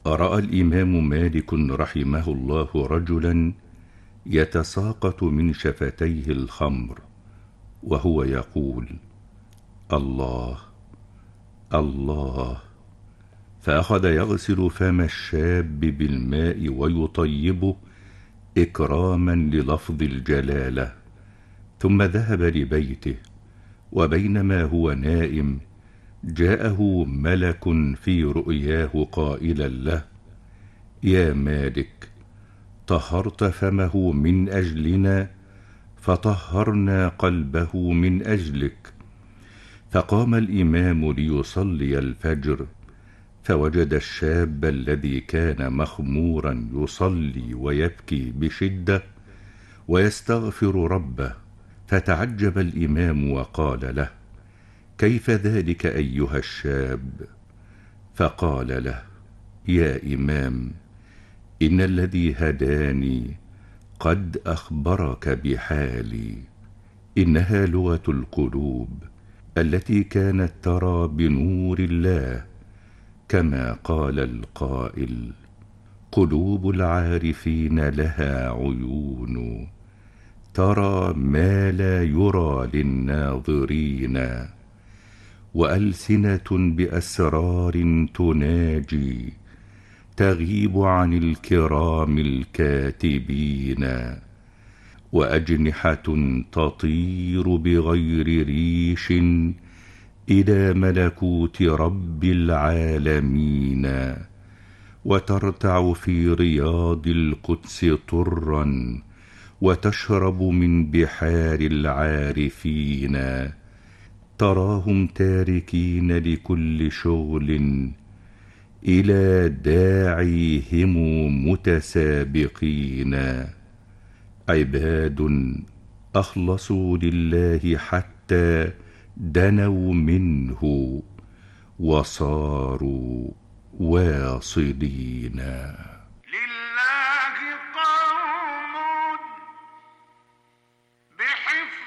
رأى الإمام مالك رحمه الله رجلا يتساقط من شفتيه الخمر وهو يقول: الله الله، فأخذ يغسل فم الشاب بالماء ويطيبه إكراما للفظ الجلالة، ثم ذهب لبيته. وبينما هو نائم جاءه ملك في رؤياه قائلا له: يا مالك، طهرت فمه من أجلنا فطهرنا قلبه من أجلك. فقام الإمام ليصلي الفجر، فوجد الشاب الذي كان مخمورا يصلي ويبكي بشدة ويستغفر ربه، فتعجب الإمام وقال له: كيف ذلك أيها الشاب؟ فقال له: يا إمام، إن الذي هداني قد أخبرك بحالي، إنها لغة القلوب التي كانت ترى بنور الله، كما قال القائل: قلوب العارفين لها عيون ترى ما لا يرى للناظرين، وألسنة بأسرار تناجي تغيب عن الكرام الكاتبين، وأجنحة تطير بغير ريش إلى ملكوت رب العالمين، وترتع في رياض القدس طرا وتشرب من بحار العارفين، تراهم تاركين لكل شغل إلى داعيهم متسابقين، عباد أخلصوا لله حتى دنوا منه وصاروا واصلين.